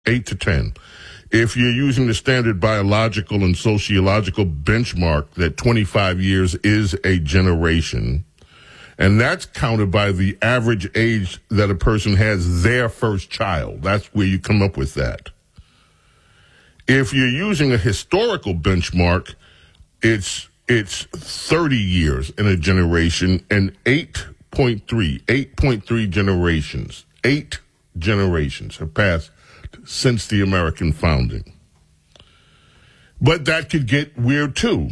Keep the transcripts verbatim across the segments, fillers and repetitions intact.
eight to ten. If you're using the standard biological and sociological benchmark that twenty-five years is a generation, and that's counted by the average age that a person has their first child. That's where you come up with that. If you're using a historical benchmark, it's it's thirty years in a generation and eight point three, eight point three generations. Eight generations have passed since the American founding. But that could get weird too.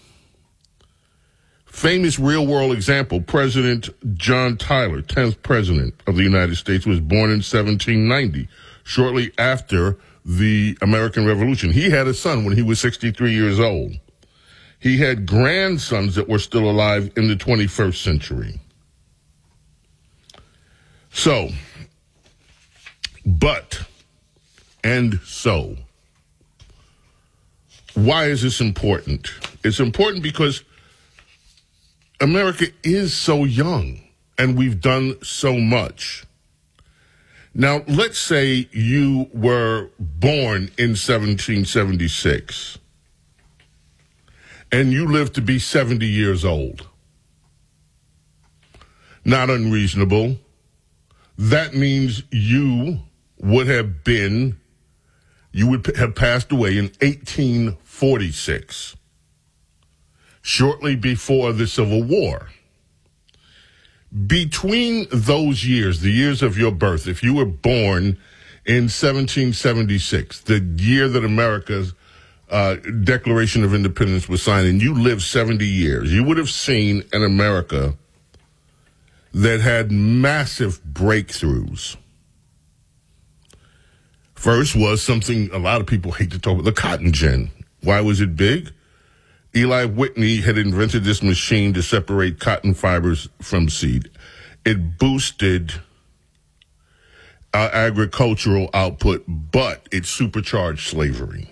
Famous real-world example, President John Tyler, tenth President of the United States, was born in seventeen ninety, shortly after the American Revolution. He had a son when he was sixty-three years old. He had grandsons that were still alive in the twenty-first century. So, but, and so, why is this important? It's important because America is so young and we've done so much. Now, let's say you were born in seventeen seventy-six and you lived to be seventy years old. Not unreasonable. That means you would have been, you would have passed away in eighteen forty-six, shortly before the Civil War. Between those years, the years of your birth, if you were born in seventeen seventy-six, the year that America's uh, Declaration of Independence was signed, and you lived seventy years, you would have seen an America that had massive breakthroughs. First was something a lot of people hate to talk about, the cotton gin. Why was it big? Eli Whitney had invented this machine to separate cotton fibers from seed. It boosted our agricultural output, but it supercharged slavery.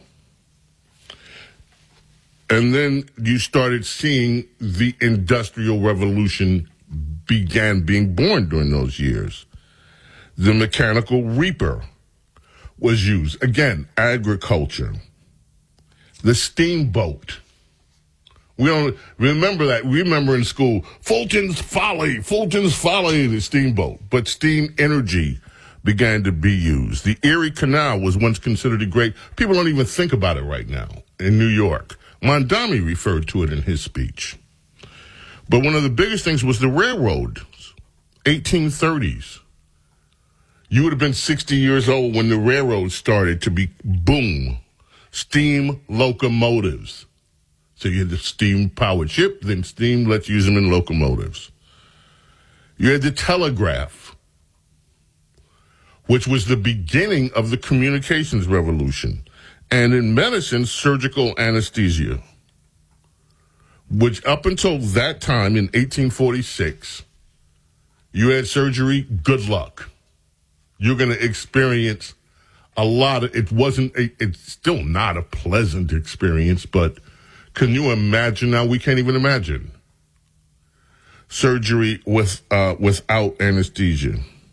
And then you started seeing the Industrial Revolution began being born during those years. The mechanical reaper was used. Again, agriculture. The steamboat. We don't remember that. We remember in school, Fulton's Folly, Fulton's Folly, the steamboat. But steam energy began to be used. The Erie Canal was once considered a great, people don't even think about it right now in New York. Mondami referred to it in his speech. But one of the biggest things was the railroad, eighteen thirties. You would have been sixty years old when the railroad started to be, boom, steam locomotives. So you had the steam-powered ship, then steam, let's use them in locomotives. You had the telegraph, which was the beginning of the communications revolution. And in medicine, surgical anesthesia, which up until that time in eighteen forty-six, you had surgery, good luck. You're going to experience a lot of, it wasn't, a, it's still not a pleasant experience, but can you imagine now? We can't even imagine surgery with uh, without anesthesia.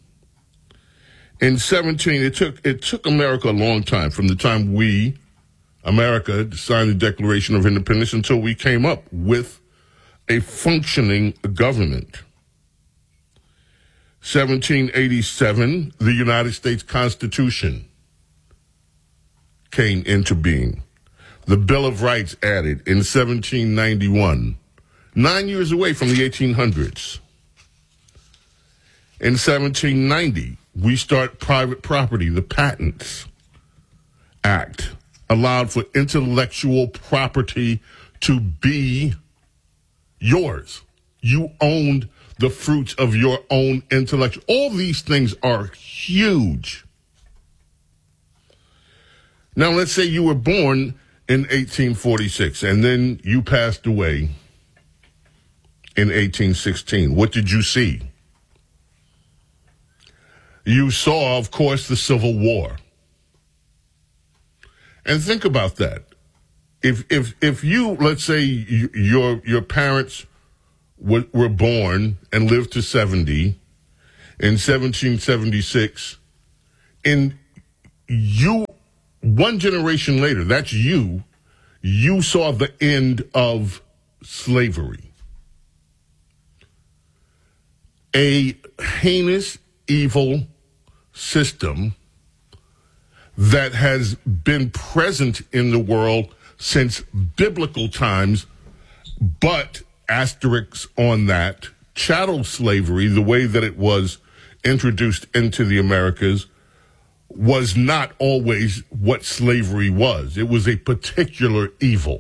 In seventeen, it took it took America a long time from the time we, America, signed the Declaration of Independence until we came up with a functioning government. seventeen eighty-seven, the United States Constitution came into being. The Bill of Rights added in seventeen ninety-one, nine years away from the eighteen hundreds. In seventeen ninety, we start private property. The Patents Act allowed for intellectual property to be yours. You owned the fruits of your own intellect. All these things are huge. Now, let's say you were born in eighteen forty-six, and then you passed away in eighteen sixteen. What did you see? You saw, of course, the Civil War. And think about that. If if if you, let's say, you, your your parents were, were born and lived to seventy in seventeen seventy-six, in you, one generation later, that's you, you saw the end of slavery. A heinous, evil system that has been present in the world since biblical times, but asterisks on that, chattel slavery, the way that it was introduced into the Americas, was not always what slavery was. It was a particular evil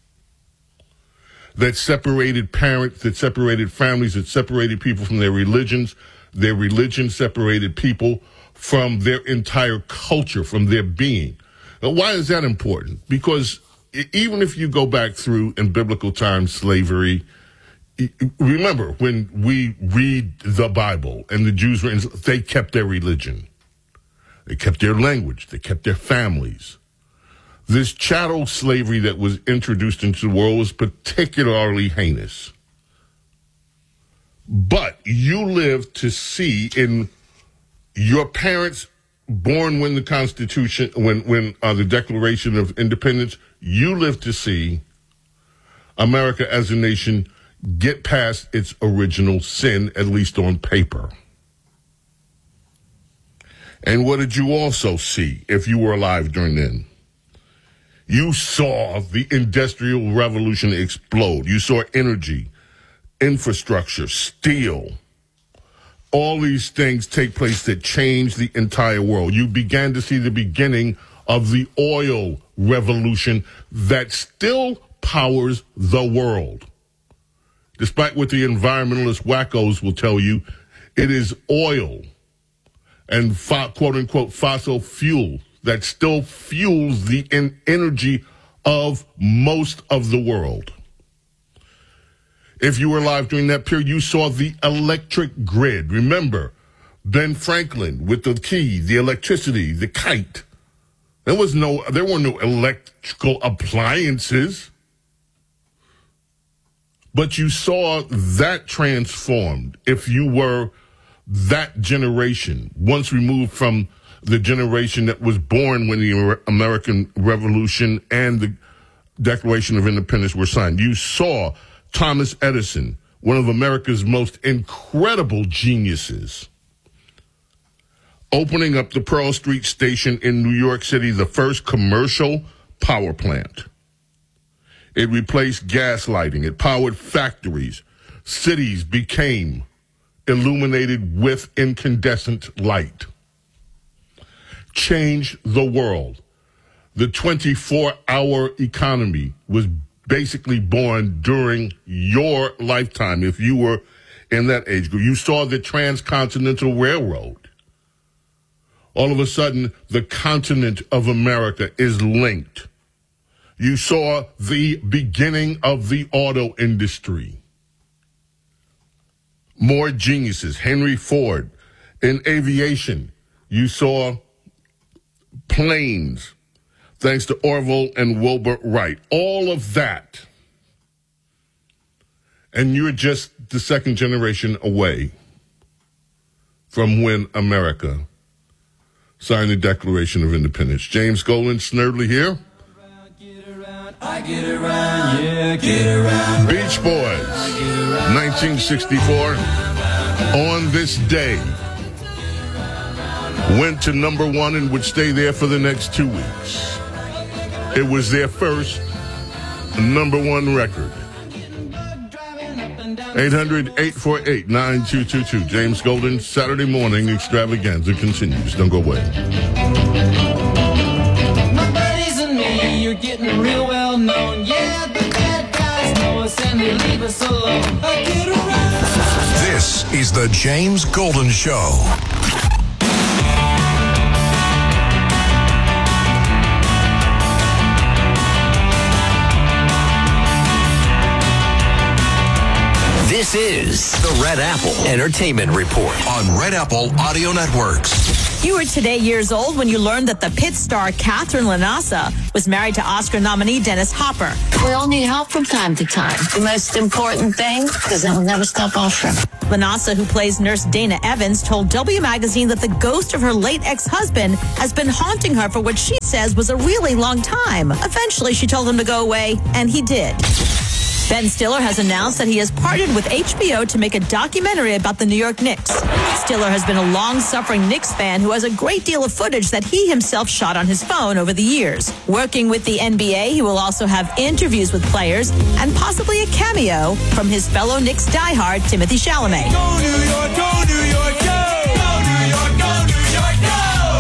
that separated parents, that separated families, that separated people from their religions. Their religion separated people from their entire culture, from their being. Now, why is that important? Because even if you go back through in biblical times, slavery, remember when we read the Bible and the Jews were in, they kept their religion. They kept their language. They kept their families. This chattel slavery that was introduced into the world was particularly heinous. But you lived to see in your parents born when the Constitution, when, when uh, the Declaration of Independence, you lived to see America as a nation get past its original sin, at least on paper. And what did you also see if you were alive during then? You saw the Industrial Revolution explode. You saw energy, infrastructure, steel, all these things take place that changed the entire world. You began to see the beginning of the oil revolution that still powers the world. Despite what the environmentalist wackos will tell you, it is oil and fo- quote-unquote fossil fuel that still fuels the en- energy of most of the world. If you were alive during that period, you saw the electric grid. Remember, Ben Franklin with the key, the electricity, the kite. There was no, there were no electrical appliances. But you saw that transformed if you were that generation, once removed from the generation that was born when the American Revolution and the Declaration of Independence were signed. You saw Thomas Edison, one of America's most incredible geniuses, opening up the Pearl Street Station in New York City, the first commercial power plant. It replaced gas lighting. It powered factories. Cities became illuminated with incandescent light. Changed the world. The twenty-four hour economy was basically born during your lifetime, if you were in that age group. You saw the Transcontinental Railroad. All of a sudden, the continent of America is linked. You saw the beginning of the auto industry. More geniuses. Henry Ford. In aviation, you saw planes, thanks to Orville and Wilbur Wright. All of that. And you're just the second generation away from when America signed the Declaration of Independence. James Golden, Snerdley here. I get around, yeah, get around. Beach Boys, nineteen sixty-four. On this day, went to number one and would stay there for the next two weeks. It was their first number one record. eight hundred, eight four eight, nine two two two. James Golden, Saturday morning extravaganza continues. Don't go away. My buddies and me, you're getting real well known. Yeah, the bad guys know us and they leave us alone. I get around. This is the James Golden Show. This is the Red Apple Entertainment Report on Red Apple Audio Networks. You were today years old when you learned that the Pit star Catherine Lanasa was married to Oscar nominee Dennis Hopper. We all need help from time to time. The most important thing is that we'll never stop offering. Lanasa, who plays nurse Dana Evans, told W Magazine that the ghost of her late ex-husband has been haunting her for what she says was a really long time. Eventually, she told him to go away, and he did. Ben Stiller has announced that he has partnered with H B O to make a documentary about the New York Knicks. Stiller has been a long-suffering Knicks fan who has a great deal of footage that he himself shot on his phone over the years. Working with the N B A, he will also have interviews with players and possibly a cameo from his fellow Knicks diehard, Timothy Chalamet. Go New York, go New York, go! Go New York, go New York, go!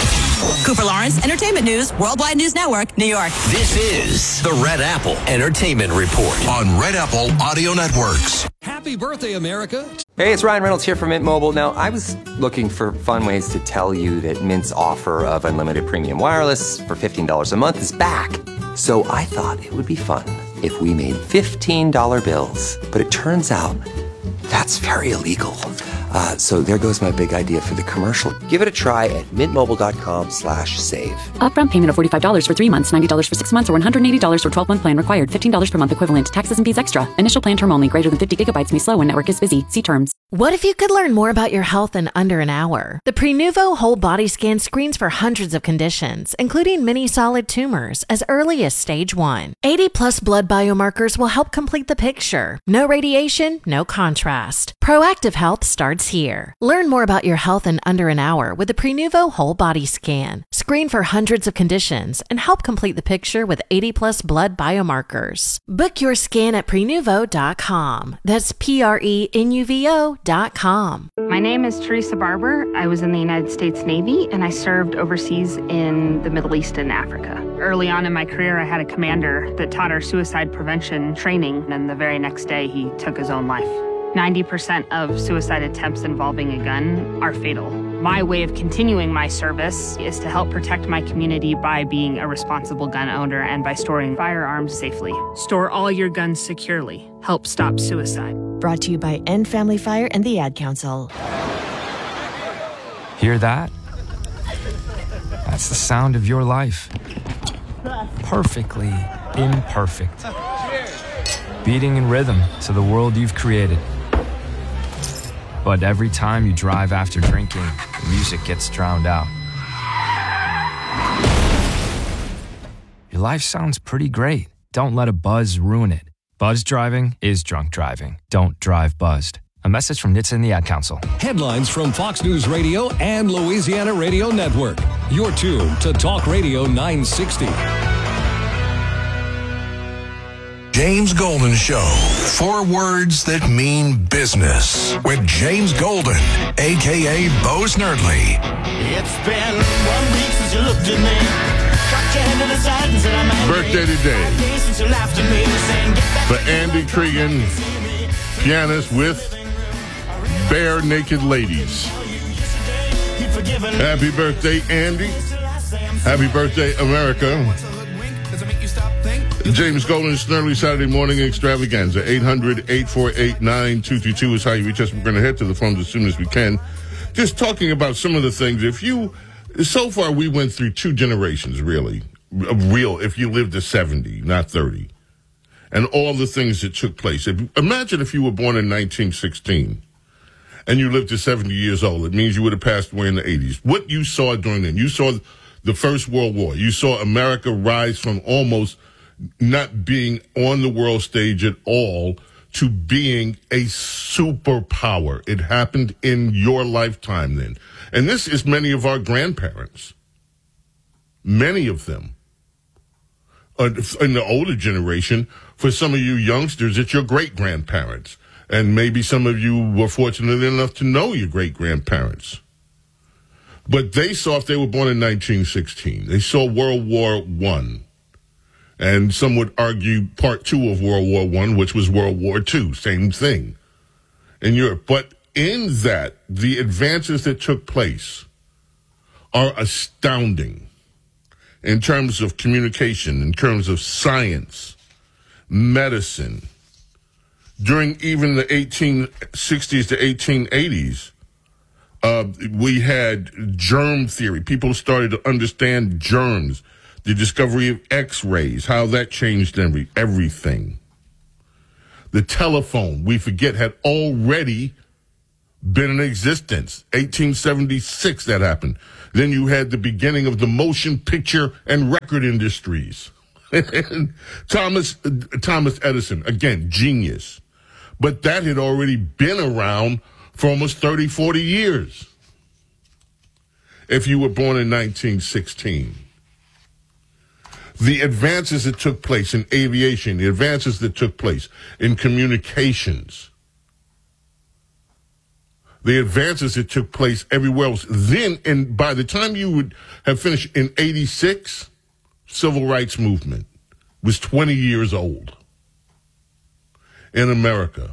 Cooper Lawrence, Entertainment News, Worldwide News Network, New York. This is the Red Apple Entertainment Report on Red Apple Audio Networks. Happy birthday, America. Hey, it's Ryan Reynolds here from Mint Mobile. Now, I was looking for fun ways to tell you that Mint's offer of unlimited premium wireless for fifteen dollars a month is back. So I thought it would be fun if we made fifteen dollar bills. But it turns out that's very illegal. Uh, so there goes my big idea for the commercial. Give it a try at mintmobile.com slash save. Upfront payment of forty-five dollars for three months, ninety dollars for six months, or one hundred eighty dollars for twelve-month plan required. fifteen dollars per month equivalent. Taxes and fees extra. Initial plan term only. Greater than fifty gigabytes may slow when network is busy. See terms. What if you could learn more about your health in under an hour? The Prenuvo Whole Body Scan screens for hundreds of conditions, including many solid tumors, as early as stage one. eighty plus blood biomarkers will help complete the picture. No radiation, no contrast. Proactive health starts here. Learn more about your health in under an hour with the Prenuvo Whole Body Scan. Screen for hundreds of conditions and help complete the picture with eighty plus blood biomarkers. Book your scan at prenuvo dot com. That's P R E N U V O dot com. My name is Teresa Barber. I was in the United States Navy and I served overseas in the Middle East and Africa. Early on in my career, I had a commander that taught our suicide prevention training, and the very next day he took his own life. ninety percent of suicide attempts involving a gun are fatal. My way of continuing my service is to help protect my community by being a responsible gun owner and by storing firearms safely. Store all your guns securely. Help stop suicide. Brought to you by End Family Fire and the Ad Council. Hear that? That's the sound of your life. Perfectly imperfect. Beating in rhythm to the world you've created. But every time you drive after drinking, the music gets drowned out. Your life sounds pretty great. Don't let a buzz ruin it. Buzz driving is drunk driving. Don't drive buzzed. A message from N H T S A and the Ad Council. Headlines from Fox News Radio and Louisiana Radio Network. You're tuned to Talk Radio nine sixty. James Golden Show. Four words that mean business. With James Golden, a k a. Bo Snerdley. It's been one week since you looked at me. Cocked your head to the side and said I'm angry. Birthday today Since you laughed at me, saying, get back for Andy Cregan, pianist with Bare Naked Ladies. Happy birthday, Andy. Happy birthday, America. James Golden, Snerdley Saturday Morning Extravaganza. eight hundred, eight four eight, nine two two two is how you reach us. We're going to head to the phones as soon as we can. Just talking about some of the things. If you, so far we went through two generations, really. Real, if you lived to seventy, not thirty. And all the things that took place. If, imagine if you were born in nineteen sixteen and you lived to seventy years old. It means you would have passed away in the eighties. What you saw during then, you saw the First World War. You saw America rise from almost not being on the world stage at all to being a superpower. It happened in your lifetime then. And this is many of our grandparents. Many of them. Uh, in the older generation, for some of you youngsters, it's your great-grandparents. And maybe some of you were fortunate enough to know your great-grandparents. But they saw, if they were born in nineteen sixteen, they saw World War One. And some would argue part two of World War One, which was World War Two, same thing in Europe. But in that, the advances that took place are astounding in terms of communication, in terms of science, medicine. During even the eighteen sixties to eighteen eighties, Uh, we had germ theory. People started to understand germs. The discovery of X-rays, how that changed every, everything. The telephone, we forget, had already been in existence. eighteen seventy-six, that happened. Then you had the beginning of the motion picture and record industries. Thomas Thomas Edison, again, genius. But that had already been around for almost thirty, forty years. If you were born in nineteen sixteen. The advances that took place in aviation, the advances that took place in communications, the advances that took place everywhere else. Then, and by the time you would have finished in eighty-six, civil rights movement was twenty years old in America.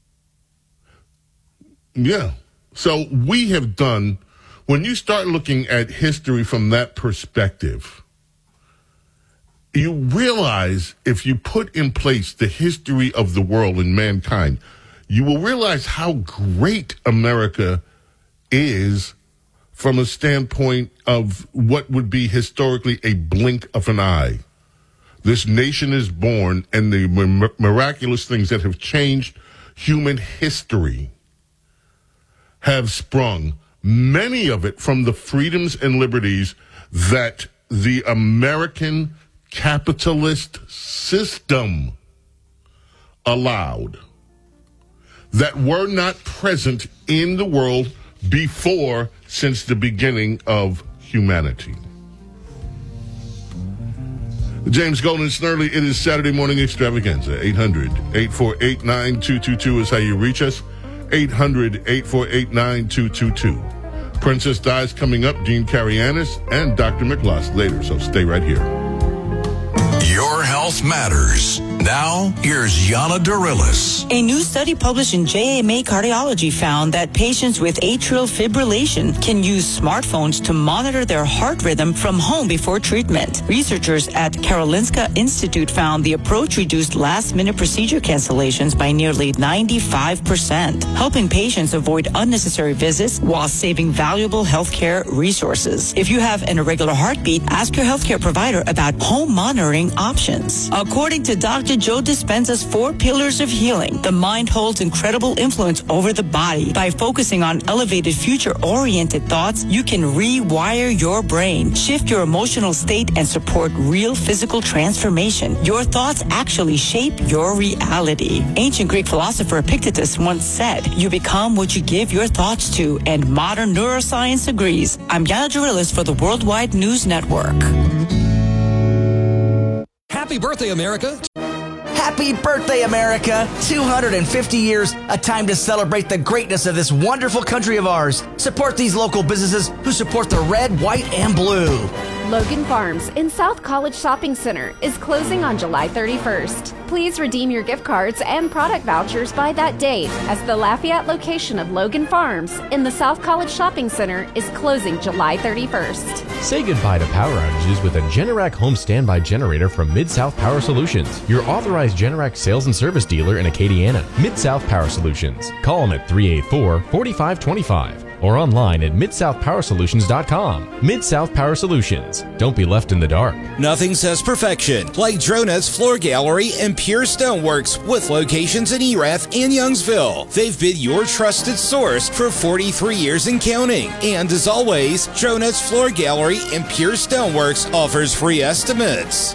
Yeah. So we have done, when you start looking at history from that perspective, you realize if you put in place the history of the world and mankind, you will realize how great America is from a standpoint of what would be historically a blink of an eye. This nation is born, and the mir- miraculous things that have changed human history have sprung, many of it from the freedoms and liberties that the American capitalist system allowed, that were not present in the world before, since the beginning of humanity. James Golden Snerdley, it is Saturday Morning Extravaganza. eight hundred, eight four eight, nine two two two is how you reach us. eight hundred, eight four eight, nine two two two. Princess Di's coming up, Dean Karayanis, and Doctor McLoss later, so stay right here. Your health matters. Now, here's Yana Darilis. A new study published in J M A Cardiology found that patients with atrial fibrillation can use smartphones to monitor their heart rhythm from home before treatment. Researchers at Karolinska Institute found the approach reduced last-minute procedure cancellations by nearly ninety-five percent, helping patients avoid unnecessary visits while saving valuable healthcare resources. If you have an irregular heartbeat, ask your healthcare provider about home monitoring options. According to Doctor Joe Dispenza's Four Pillars of Healing, the mind holds incredible influence over the body. By focusing on elevated future-oriented thoughts, you can rewire your brain, shift your emotional state, and support real physical transformation. Your thoughts actually shape your reality. Ancient Greek philosopher Epictetus once said, "You become what you give your thoughts to," and modern neuroscience agrees. I'm Yana Darilis for the Worldwide News Network. Happy birthday, America. Happy birthday, America! two hundred fifty years, a time to celebrate the greatness of this wonderful country of ours. Support these local businesses who support the red, white, and blue. Logan Farms in South College Shopping Center is closing on July thirty-first. Please redeem your gift cards and product vouchers by that date, as the Lafayette location of Logan Farms in the South College Shopping Center is closing July thirty-first. Say goodbye to power outages with a Generac home standby generator from Mid-South Power Solutions, your authorized Generac sales and service dealer in Acadiana. Mid-South Power Solutions. Call them at three eight four, four five two five or online at mid south power solutions dot com. Mid-South Power Solutions. Don't be left in the dark. Nothing says perfection like Dronet's Floor Gallery and Pure Stoneworks with locations in Erath and Youngsville. They've been your trusted source for forty-three years and counting. And as always, Dronet's Floor Gallery and Pure Stoneworks offers free estimates.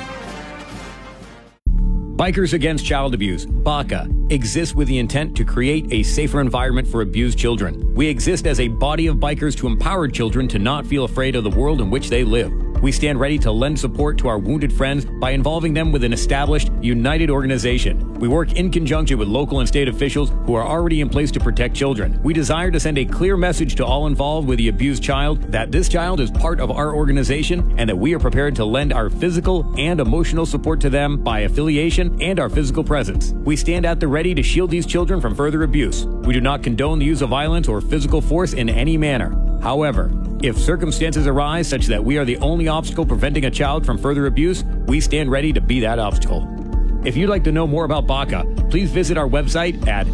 Bikers Against Child Abuse, B A C A, exists with the intent to create a safer environment for abused children. We exist as a body of bikers to empower children to not feel afraid of the world in which they live. We stand ready to lend support to our wounded friends by involving them with an established, united organization. We work in conjunction with local and state officials who are already in place to protect children. We desire to send a clear message to all involved with the abused child that this child is part of our organization and that we are prepared to lend our physical and emotional support to them by affiliation and our physical presence. We stand at the ready to shield these children from further abuse. We do not condone the use of violence or physical force in any manner. However, if circumstances arise such that we are the only obstacle preventing a child from further abuse, we stand ready to be that obstacle. If you'd like to know more about B A C A, please visit our website at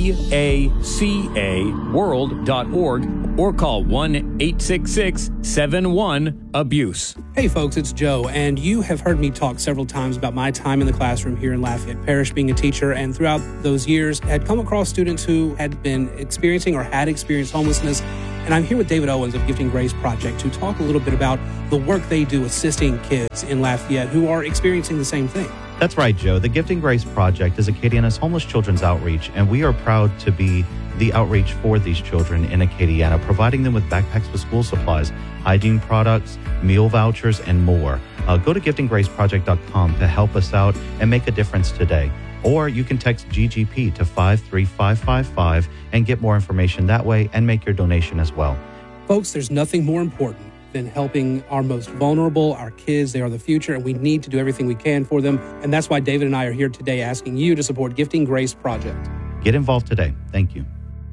baca world dot org or call one eight six six seven one abuse. Hey folks, it's Joe, and you have heard me talk several times about my time in the classroom here in Lafayette Parish being a teacher, and throughout those years had come across students who had been experiencing or had experienced homelessness. And I'm here with David Owens of Gifting Grace Project to talk a little bit about the work they do assisting kids in Lafayette who are experiencing the same thing. That's right, Joe. The Gifting Grace Project is Acadiana's homeless children's outreach, and we are proud to be the outreach for these children in Acadiana, providing them with backpacks with school supplies, hygiene products, meal vouchers, and more. Uh, go to gifting grace project dot com to help us out and make a difference today. Or you can text G G P to five three five five five and get more information that way and make your donation as well. Folks, there's nothing more important than helping our most vulnerable, our kids. They are the future, and we need to do everything we can for them. And that's why David and I are here today asking you to support Gifting Grace Project. Get involved today. Thank you.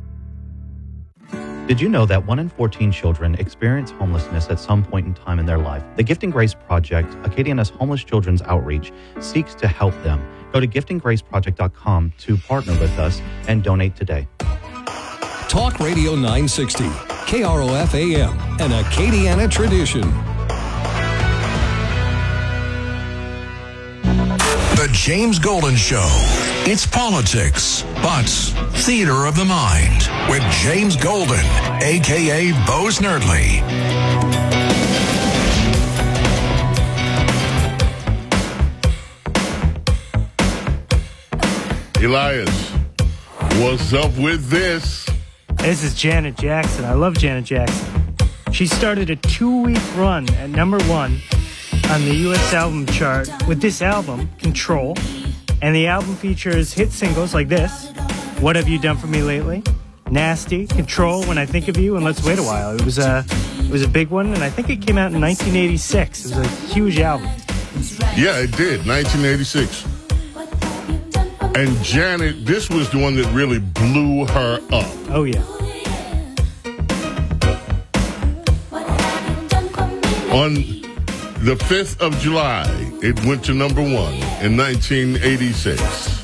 Did you know that one in fourteen children experience homelessness at some point in time in their life? The Gifting Grace Project, Acadiana's homeless children's outreach, seeks to help them. Go to gifting grace project dot com to partner with us and donate today. Talk Radio nine sixty, K R O F A M, an Acadiana tradition. The James Golden Show. It's politics, but theater of the mind with James Golden, a k a. Bo Snerdley. Elias, what's up with this? This is Janet Jackson. I love Janet Jackson. She started a two-week run at number one on the U S album chart with this album, Control. And the album features hit singles like this, What Have You Done For Me Lately? Nasty, Control, When I Think of You, and Let's Wait a While. It was a, it was a big one, and I think it came out in nineteen eighty-six. It was a huge album. Yeah, it did, nineteen eighty-six. And Janet, this was the one that really blew her up. Oh, yeah. On the fifth of July, it went to number one in nineteen eighty-six.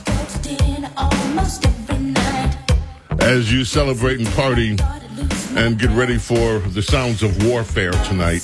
As you celebrate and party and get ready for the sounds of warfare tonight.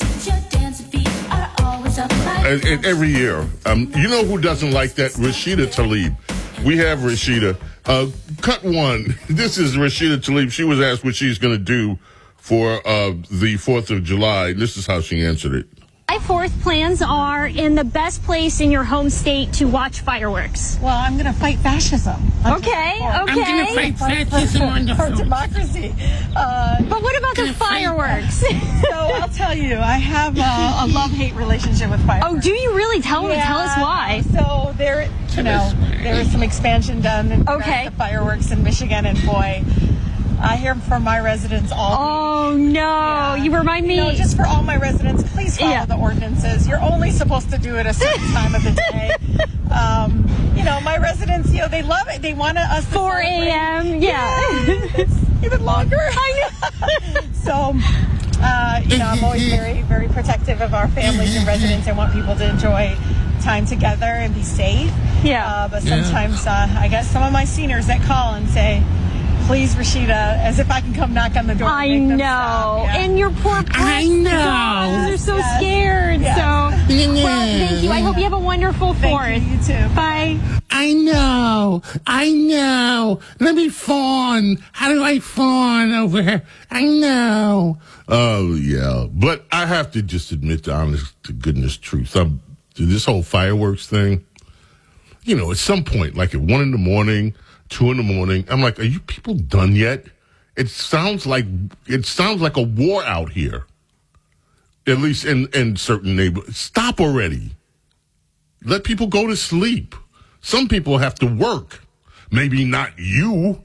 And, and every year, um, you know who doesn't like that? Rashida Tlaib. We have Rashida. Uh, cut one. This is Rashida Tlaib. She was asked what she's going to do for uh, the fourth of July. This is how she answered it. My fourth plans are in the best place in your home state to watch fireworks. Well, I'm going to fight fascism. I'm okay, okay. I'm going to fight fascism on the for democracy. Uh, but what about the fireworks? so I'll tell you, I have a, a love-hate relationship with fireworks. Oh, do you really? Tell yeah, tell us why. So there, you know, there was some expansion done in okay. the fireworks in Michigan, and boy, I hear from my residents all Oh, week. no. Yeah. You remind me. You know, just for all my residents, please follow yeah. the ordinances. You're only supposed to do it a certain time of the day. Um, you know, my residents, you know, they love it. They want us to four a.m. Yeah. yeah. It's even longer. I know. so, uh, you know, I'm always very, very protective of our families and residents. I want people to enjoy time together and be safe. Yeah. Uh, but sometimes uh, I get some of my seniors that call and say, please, Rashida, as if I can come knock on the door. I and make know. them stop. Yeah. And your poor pets. I know. Dogs are so Yes. scared. Yes. So, well, thank you. I hope you have a wonderful fourth. Thank you, you too. Bye. I know. I know. Let me fawn. How do I fawn over here? I know. Oh, yeah. But I have to just admit the honest to goodness truth. I'm, this whole fireworks thing, you know, at some point, like at one in the morning, two in the morning, I'm like, are you people done yet? It sounds like it sounds like a war out here. At least in, in certain neighborhoods. Stop already. Let people go to sleep. Some people have to work. Maybe not you.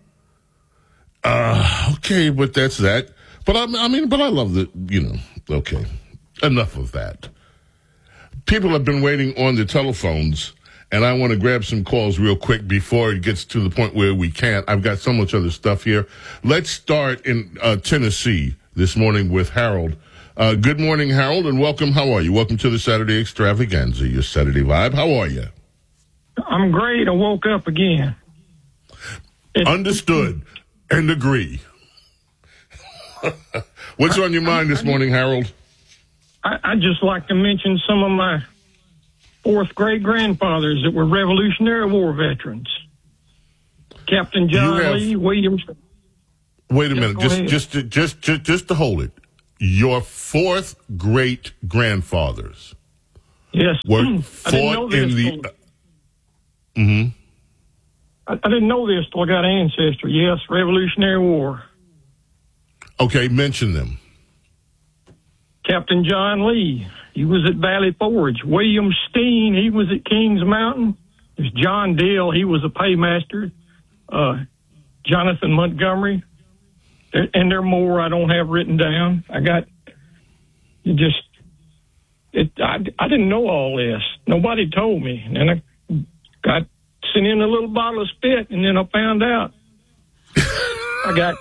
Uh, okay, but that's that. But I, I mean, but I love the, you know, okay. Enough of that. People have been waiting on the telephones, and I want to grab some calls real quick before it gets to the point where we can't. I've got so much other stuff here. Let's start in uh, Tennessee this morning with Harold. Uh, good morning, Harold, and welcome. How are you? Welcome to the Saturday Extravaganza, your Saturday vibe. How are you? I'm great. I woke up again. It, Understood and agree. What's on your mind this morning, Harold? I, I'd just like to mention some of my fourth great grandfathers that were Revolutionary War veterans. Captain John have, Lee Williams. Wait a minute, just just to, just just just to hold it. Your fourth great grandfathers. Yes, were fought in the. Uh, mm-hmm. I, I didn't know this till I got Ancestry. Yes, Revolutionary War. Okay, mention them. Captain John Lee, he was at Valley Forge. William Steen, he was at Kings Mountain. There's John Dill, he was a paymaster. Uh, Jonathan Montgomery, and there are more I don't have written down. I got it just it. I, I didn't know all this. Nobody told me, and I got sent in a little bottle of spit, and then I found out. I got.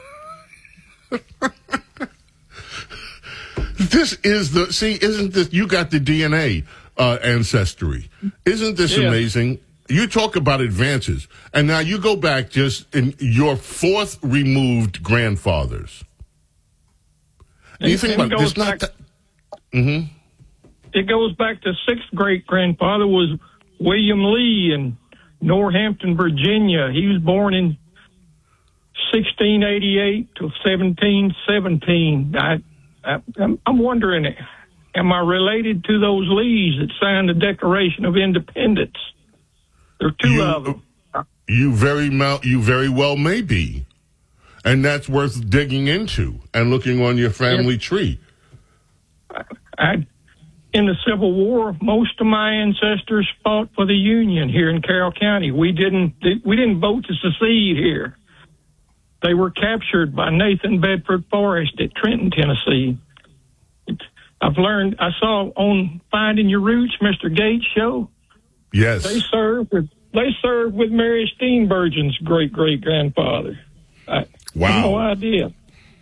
This is the see. Isn't this you got the D N A uh, ancestry? Isn't this yeah. amazing? You talk about advances, and now you go back just in your fourth removed grandfathers. And you think about this, not that. Mm-hmm. It goes back to sixth great grandfather was William Lee in Northampton, Virginia. He was born in sixteen eighty-eight to seventeen seventeen. I, I, I'm wondering, am I related to those Lees that signed the Declaration of Independence? There are two you, of them. You very, you very well may be. And that's worth digging into and looking on your family yes. tree. I, I, in the Civil War, most of my ancestors fought for the Union here in Carroll County. We didn't, we didn't vote to secede here. They were captured by Nathan Bedford Forrest at Trenton, Tennessee. It's, I've learned, I saw on Finding Your Roots, Mister Gates' show. Yes. They served with, they served with Mary Steenburgen's great-great-grandfather. I wow. have no idea.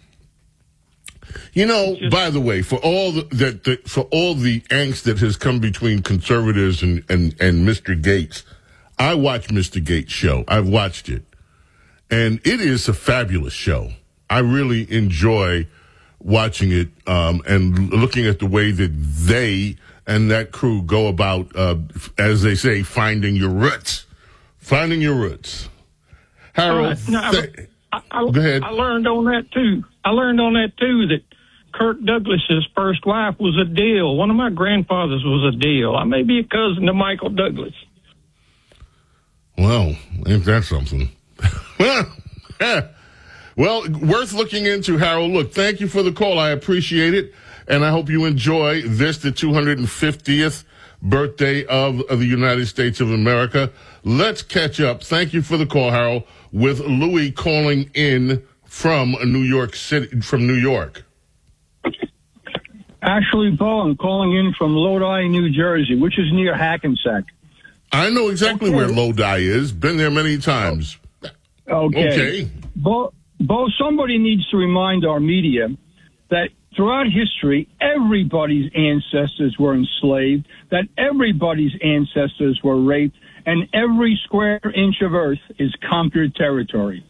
You know, just, by the way, for all the, that, the, for all the angst that has come between conservatives and, and, and Mister Gates, I watch Mister Gates' show. I've watched it. And it is a fabulous show. I really enjoy watching it um, and looking at the way that they and that crew go about, uh, as they say, finding your roots. Finding your roots. Harold, uh, no, th- I, I, go ahead. I learned on that, too. I learned on that, too, that Kirk Douglas's first wife was a Deal. One of my grandfathers was a Deal. I may be a cousin to Michael Douglas. Well, ain't that something? Well, well, worth looking into, Harold. Look, thank you for the call. I appreciate it. And I hope you enjoy this, the two hundred fiftieth birthday of, of the United States of America. Let's catch up. Thank you for the call, Harold, with Louis calling in from New York City, from New York. Actually, Bo, I'm calling in from Lodi, New Jersey, which is near Hackensack. I know exactly okay. where Lodi is. Been there many times. Okay. Okay. Bo, Bo, somebody needs to remind our media that throughout history, everybody's ancestors were enslaved, that everybody's ancestors were raped, and every square inch of earth is conquered territory.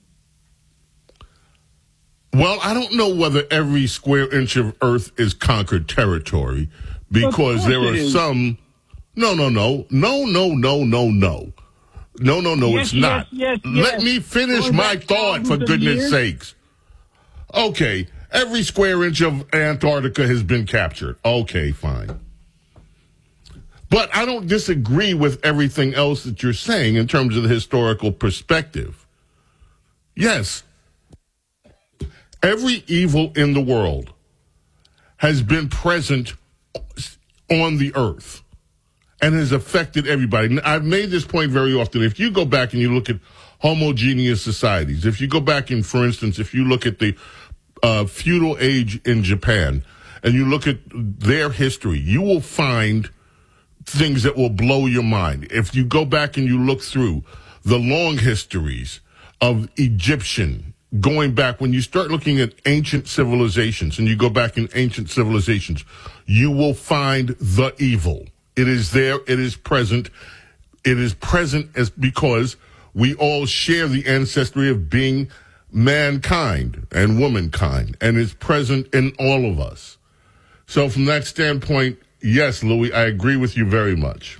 Well, I don't know whether every square inch of earth is conquered territory, because there are some... No, no, no. No, no, no, no, no. No, no, no, yes, it's not. Yes, yes, Let yes. me finish my thought, for goodness sakes. Okay, every square inch of Antarctica has been captured. Okay, fine. But I don't disagree with everything else that you're saying in terms of the historical perspective. Yes, every evil in the world has been present on the earth and has affected everybody. I've made this point very often. If you go back and you look at homogeneous societies, if you go back and, for instance, if you look at the uh, feudal age in Japan and you look at their history, you will find things that will blow your mind. If you go back and you look through the long histories of Egyptian, going back, when you start looking at ancient civilizations and you go back in ancient civilizations, you will find the evil. It is there. It is present. It is present as because we all share the ancestry of being mankind and womankind, and it's present in all of us. So from that standpoint, yes, Louis, I agree with you very much.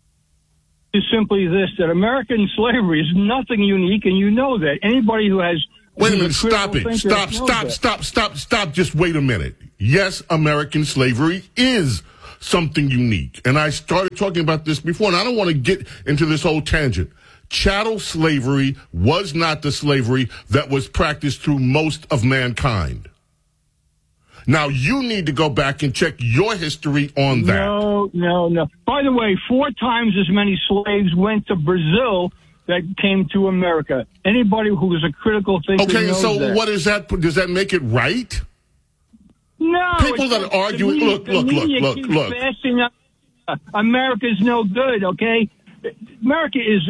Is simply this, that American slavery is nothing unique, and you know that. Anybody who has... Wait a minute, stop it. Stop, stop, that. stop, stop, stop. Just wait a minute. Yes, American slavery is something unique. And I started talking about this before, and I don't want to get into this whole tangent. Chattel slavery was not the slavery that was practiced through most of mankind. Now, you need to go back and check your history on that. No, no, no. By the way, four times as many slaves went to Brazil that came to America. Anybody who is a critical thinker Okay, knows so that. what is that? Does that make it right? No. People that argue, the media, look, the look, look, media look, keeps look. bashing up, uh, America's no good, okay? America is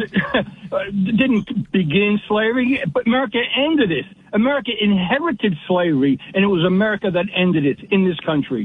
didn't begin slavery, but America ended it. America inherited slavery, and it was America that ended it in this country.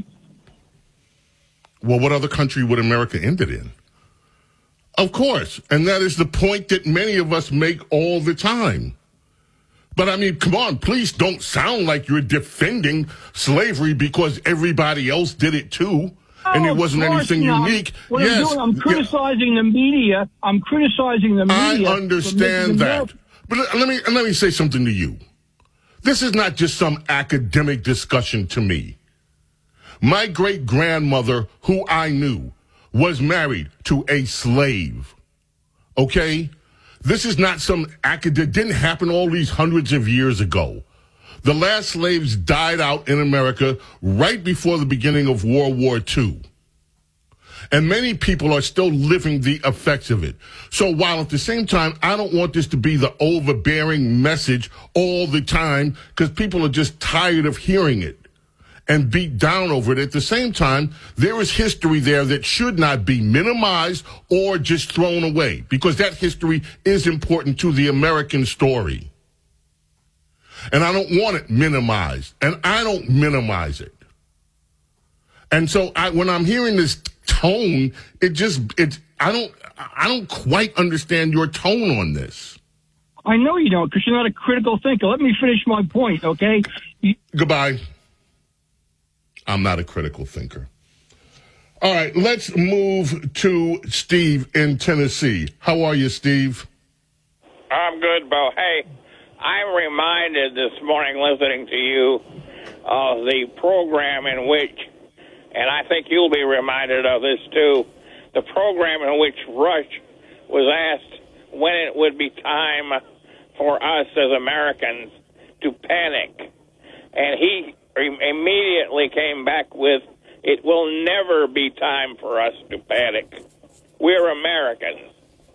Well, what other country would America end it in? Of course. And that is the point that many of us make all the time. But I mean, come on, please don't sound like you're defending slavery because everybody else did it too. And Oh, it wasn't of course anything not. unique. What yes, I'm doing, I'm criticizing the media. I'm criticizing the I media. understand that. But let let me let me say something to you. This is not just some academic discussion to me. My great grandmother, who I knew, was married to a slave. Okay? This is not some academic, didn't happen all these hundreds of years ago. The last slaves died out in America right before the beginning of World War Two. And many people are still living the effects of it. So while at the same time, I don't want this to be the overbearing message all the time because people are just tired of hearing it and beat down over it. At the same time, there is history there that should not be minimized or just thrown away because that history is important to the American story. And I don't want it minimized, and I don't minimize it. And so I, when I'm hearing this tone, it just, it, I don't, I don't quite understand your tone on this. I know you don't, because you're not a critical thinker. Let me finish my point, okay? You- Goodbye. I'm not a critical thinker. All right, let's move to Steve in Tennessee. How are you, Steve? I'm good, Bo. Hey, I'm reminded this morning listening to you of the program in which, and I think you'll be reminded of this too, the program in which Rush was asked when it would be time for us as Americans to panic. And he immediately came back with, it will never be time for us to panic. We're Americans.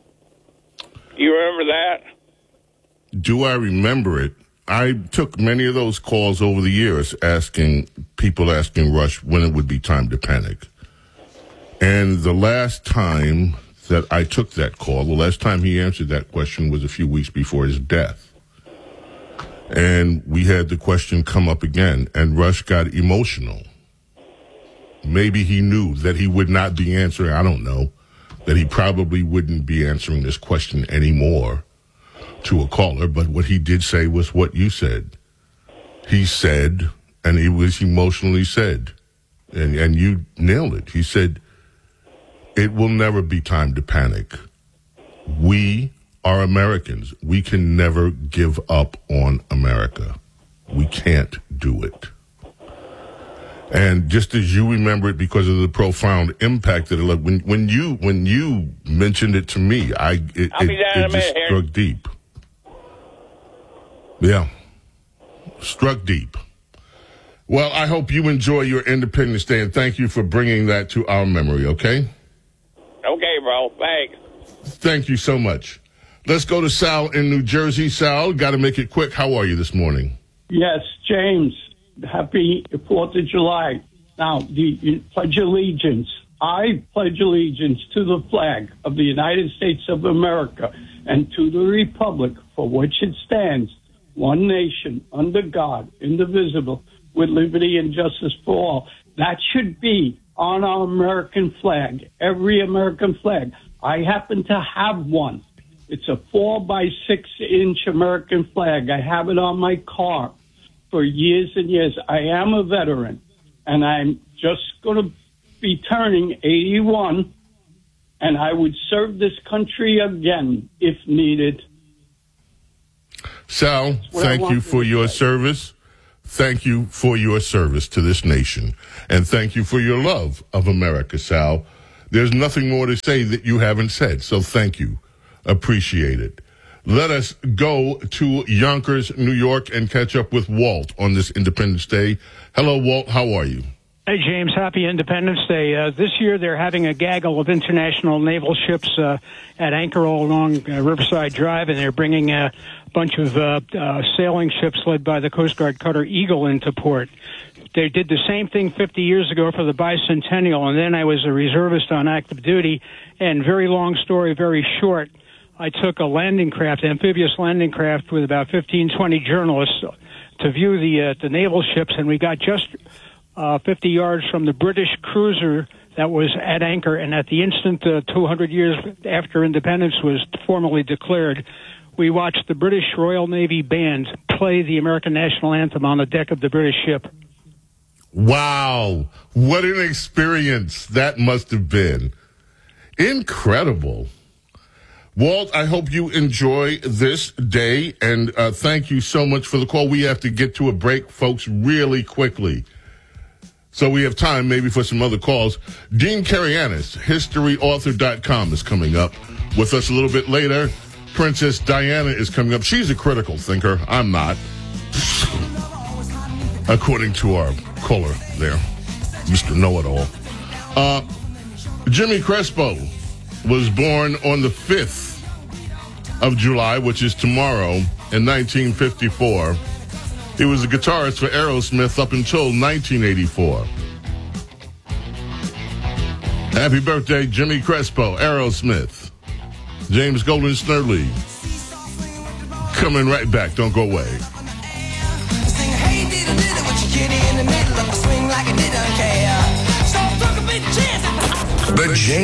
You remember that? Do I remember it? I took many of those calls over the years asking, people asking Rush when it would be time to panic. And the last time that I took that call, the last time he answered that question was a few weeks before his death. And we had the question come up again, and Rush got emotional. Maybe he knew that he would not be answering, I don't know, that he probably wouldn't be answering this question anymore to a caller, but what he did say was what you said. He said, and he was emotionally said, and, and you nailed it. He said, it will never be time to panic. We are Americans. We can never give up on America. We can't do it. And just as you remember it because of the profound impact that it left, when, when you when you mentioned it to me, I it, I'll be it, down in it a just minute here. struck deep. Yeah, struck deep. Well, I hope you enjoy your Independence Day, and thank you for bringing that to our memory, okay? Okay, bro. Thanks. Thank you so much. Let's go to Sal in New Jersey. Sal, got to make it quick. How are you this morning? Yes, James. Happy fourth of July. Now, the you pledge allegiance. I pledge allegiance to the flag of the United States of America and to the republic for which it stands, one nation, under God, indivisible, with liberty and justice for all. That should be on our American flag, every American flag. I happen to have one. It's a four by six inch American flag. I have it on my car for years and years. I am a veteran, and I'm just going to be turning eighty-one, and I would serve this country again if needed. Sal, thank you for your service. Thank you for your service to this nation. And thank you for your love of America, Sal. There's nothing more to say that you haven't said, so thank you. Appreciate it. Let us go to Yonkers, New York, and catch up with Walt on this Independence Day. Hello, Walt. How are you? Hey, James. Happy Independence Day. Uh, this year they're having a gaggle of international naval ships uh, at anchor all along uh, Riverside Drive, and they're bringing a bunch of uh, uh, sailing ships led by the Coast Guard cutter Eagle into port. They did the same thing fifty years ago for the bicentennial, and then I was a reservist on active duty, and very long story, very short. I took a landing craft, amphibious landing craft, with about fifteen, twenty journalists to view the uh, the naval ships, and we got just uh, fifty yards from the British cruiser that was at anchor, and at the instant, uh, two hundred years after independence was formally declared, we watched the British Royal Navy Band play the American national anthem on the deck of the British ship. Wow. What an experience that must have been. Incredible. Walt, I hope you enjoy this day, and uh, thank you so much for the call. We have to get to a break, folks, really quickly. So we have time maybe for some other calls. Dean Karayanis, history author dot com, is coming up with us a little bit later. Princess Diana is coming up. She's a critical thinker. I'm not. According to our caller there, Mister Know-It-All. Uh, Jimmy Crespo was born on the fifth of July, which is tomorrow, in nineteen fifty-four. He was a guitarist for Aerosmith up until nineteen eighty-four. Happy birthday, Jimmy Crespo, Aerosmith. James Golden Snerdley. Coming right back. Don't go away. The James